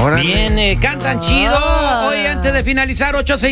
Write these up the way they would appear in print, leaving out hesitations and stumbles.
Bien, cantan chido. Hoy, antes de finalizar,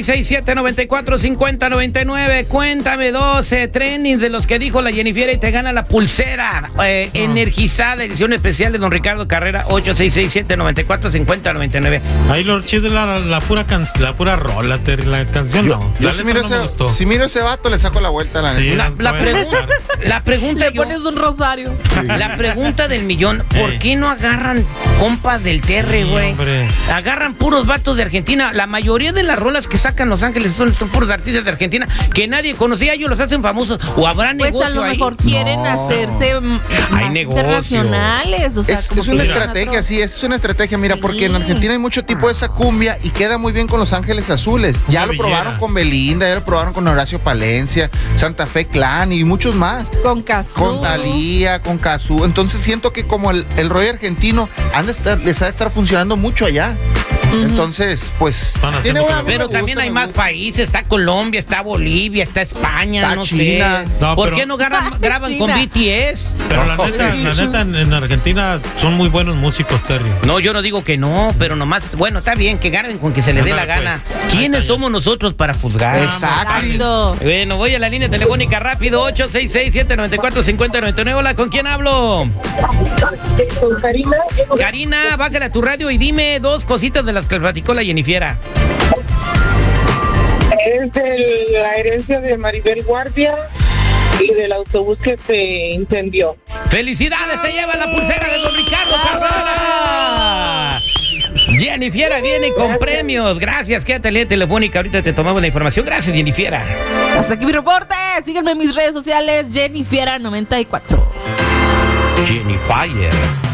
8667-945099. Cuéntame 12 trendings de los que dijo la Jennifer y te gana la pulsera energizada, edición especial de Don Ricardo Carrera. 8667-945099. Ahí lo chido es la pura rola, Terry, la canción no. Yo si miro ese vato, le saco la vuelta a la pregunta. Le pones un rosario. Sí. La pregunta del millón: ¿por qué no agarran compas del Terry, güey? Agarran puros vatos de Argentina. La mayoría de las rolas que sacan Los Ángeles son puros artistas de Argentina que nadie conocía. Ellos los hacen famosos. O habrá negocio ahí. Pues a lo mejor quieren hacerse más internacionales. O sea, es una estrategia, sí, es una estrategia. Mira, porque en Argentina hay mucho tipo de esa cumbia y queda muy bien con Los Ángeles Azules. Ya lo probaron con Belinda, ya lo probaron con Horacio Palencia, Santa Fe Clan y muchos más. Con Cazzu. Con Thalía, con Cazzu. Entonces siento que como el rollo argentino les ha de estar funcionando mucho allá. Entonces, pues pero también hay más países. Está Colombia, está Bolivia, está España, está no China. sé. ¿Por qué no graban con BTS? Pero la neta en Argentina son muy buenos músicos, Terry. No, yo no digo que no, pero nomás, bueno, está bien que graben con que se les dé la gana. ¿Quiénes somos nosotros para juzgar? Exacto. Bueno, voy a la línea telefónica rápido, 8667-945099. Hola, ¿con quién hablo? Con Karina. Karina, bájale a tu radio y dime dos cositas de las que platicó la Jennifer. Es de la herencia de Maribel Guardia y del autobús que se incendió. ¡Felicidades! Se lleva la pulsera de Don Ricardo Carrera. Jennifer viene con premios. Gracias, quédate en línea telefónica. Ahorita te tomamos la información. Gracias, Jennifer. Hasta aquí mi reporte. Síganme en mis redes sociales, Jennifer94. Jennifer.